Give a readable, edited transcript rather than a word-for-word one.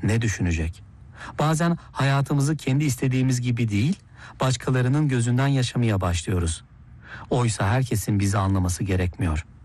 ne düşünecek? Bazen hayatımızı kendi istediğimiz gibi değil, başkalarının gözünden yaşamaya başlıyoruz. Oysa herkesin bizi anlaması gerekmiyor.